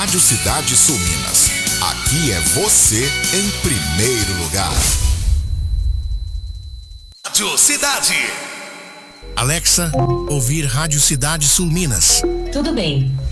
Rádio Cidade Sul Minas. Aqui é você em primeiro lugar. Rádio Cidade. Alexa, ouvir Rádio Cidade Sul Minas. Tudo bem.